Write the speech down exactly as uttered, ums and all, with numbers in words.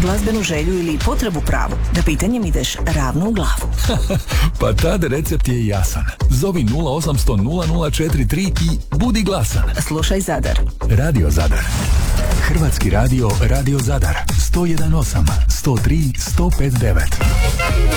glazbenu želju ili potrebu pravu, da pitanjem ideš ravno u glavu. Pa tad recept je jasan. Zovi nula osam nula nula nula nula četiri tri i budi glasan. Slušaj Zadar. Radio Zadar. Hrvatski radio, Radio Zadar. sto jedan osam, sto tri, sto pet devet.